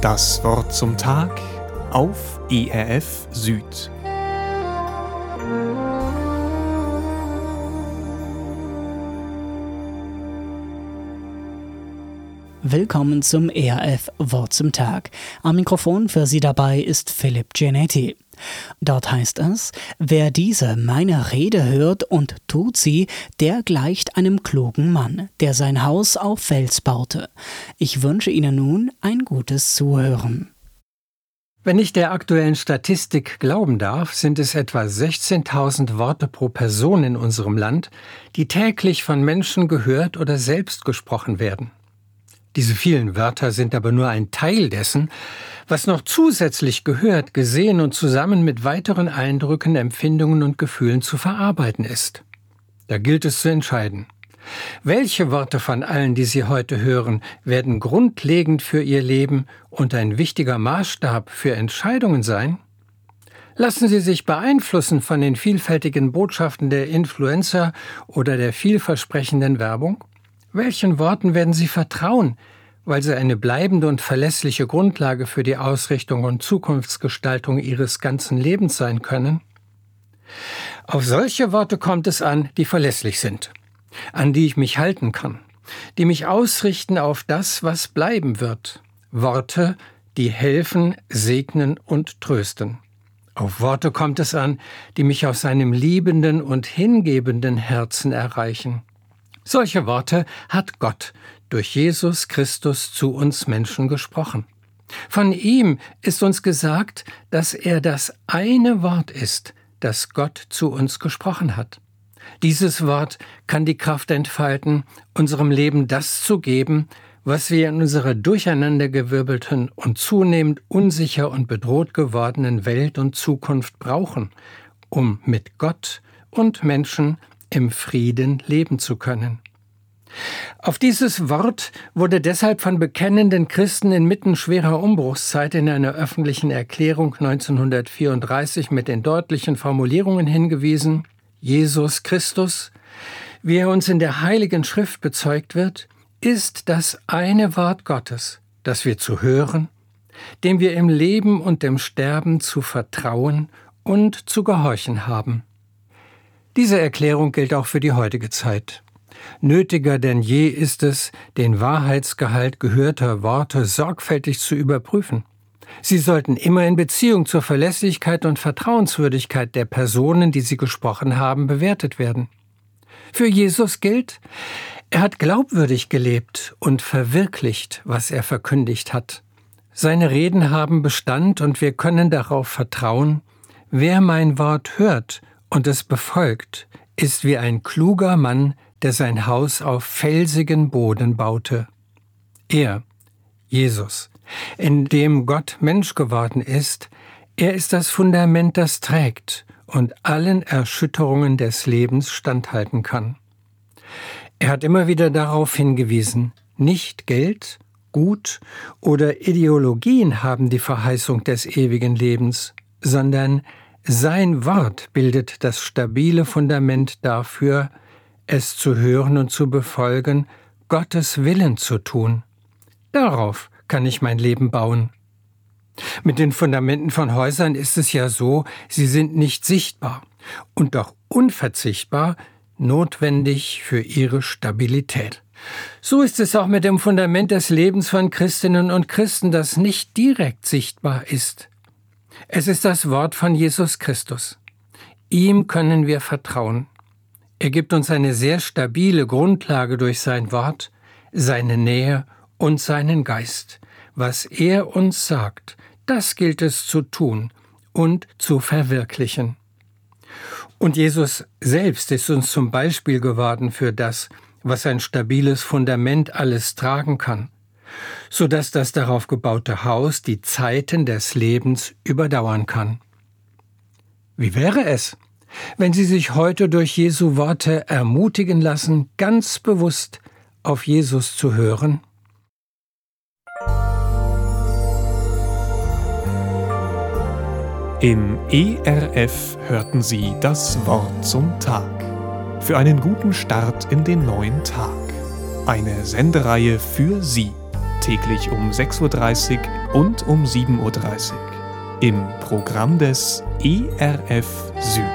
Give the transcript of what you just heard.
Das Wort zum Tag auf ERF Süd. Willkommen zum ERF Wort zum Tag. Am Mikrofon für Sie dabei ist Philipp Giannetti. Dort heißt es: Wer diese meine Rede hört und tut sie, der gleicht einem klugen Mann, der sein Haus auf Fels baute. Ich wünsche Ihnen nun ein gutes Zuhören. Wenn ich der aktuellen Statistik glauben darf, sind es etwa 16.000 Worte pro Person in unserem Land, die täglich von Menschen gehört oder selbst gesprochen werden. Diese vielen Wörter sind aber nur ein Teil dessen, was noch zusätzlich gehört, gesehen und zusammen mit weiteren Eindrücken, Empfindungen und Gefühlen zu verarbeiten ist. Da gilt es zu entscheiden. Welche Worte von allen, die Sie heute hören, werden grundlegend für Ihr Leben und ein wichtiger Maßstab für Entscheidungen sein? Lassen Sie sich beeinflussen von den vielfältigen Botschaften der Influencer oder der vielversprechenden Werbung? Welchen Worten werden Sie vertrauen, weil sie eine bleibende und verlässliche Grundlage für die Ausrichtung und Zukunftsgestaltung Ihres ganzen Lebens sein können? Auf solche Worte kommt es an, die verlässlich sind, an die ich mich halten kann, die mich ausrichten auf das, was bleiben wird. Worte, die helfen, segnen und trösten. Auf Worte kommt es an, die mich aus seinem liebenden und hingebenden Herzen erreichen. Solche Worte hat Gott durch Jesus Christus zu uns Menschen gesprochen. Von ihm ist uns gesagt, dass er das eine Wort ist, das Gott zu uns gesprochen hat. Dieses Wort kann die Kraft entfalten, unserem Leben das zu geben, was wir in unserer durcheinandergewirbelten und zunehmend unsicher und bedroht gewordenen Welt und Zukunft brauchen, um mit Gott und Menschen im Frieden leben zu können. Auf dieses Wort wurde deshalb von bekennenden Christen inmitten schwerer Umbruchszeit in einer öffentlichen Erklärung 1934 mit den deutlichen Formulierungen hingewiesen: Jesus Christus, wie er uns in der Heiligen Schrift bezeugt wird, ist das eine Wort Gottes, das wir zu hören, dem wir im Leben und im Sterben zu vertrauen und zu gehorchen haben. Diese Erklärung gilt auch für die heutige Zeit. Nötiger denn je ist es, den Wahrheitsgehalt gehörter Worte sorgfältig zu überprüfen. Sie sollten immer in Beziehung zur Verlässlichkeit und Vertrauenswürdigkeit der Personen, die sie gesprochen haben, bewertet werden. Für Jesus gilt, er hat glaubwürdig gelebt und verwirklicht, was er verkündigt hat. Seine Reden haben Bestand und wir können darauf vertrauen: Wer mein Wort hört und es befolgt, ist wie ein kluger Mann, der sein Haus auf felsigen Boden baute. Er, Jesus, in dem Gott Mensch geworden ist, er ist das Fundament, das trägt und allen Erschütterungen des Lebens standhalten kann. Er hat immer wieder darauf hingewiesen: Nicht Geld, Gut oder Ideologien haben die Verheißung des ewigen Lebens, sondern sein Wort bildet das stabile Fundament dafür, es zu hören und zu befolgen, Gottes Willen zu tun. Darauf kann ich mein Leben bauen. Mit den Fundamenten von Häusern ist es ja so, sie sind nicht sichtbar und doch unverzichtbar notwendig für ihre Stabilität. So ist es auch mit dem Fundament des Lebens von Christinnen und Christen, das nicht direkt sichtbar ist. Es ist das Wort von Jesus Christus. Ihm können wir vertrauen. Er gibt uns eine sehr stabile Grundlage durch sein Wort, seine Nähe und seinen Geist. Was er uns sagt, das gilt es zu tun und zu verwirklichen. Und Jesus selbst ist uns zum Beispiel geworden für das, was ein stabiles Fundament alles tragen kann, sodass das darauf gebaute Haus die Zeiten des Lebens überdauern kann. Wie wäre es, wenn Sie sich heute durch Jesu Worte ermutigen lassen, ganz bewusst auf Jesus zu hören? Im ERF hörten Sie das Wort zum Tag. Für einen guten Start in den neuen Tag. Eine Sendereihe für Sie. täglich um 6:30 Uhr und um 7:30 Uhr im Programm des ERF Süd.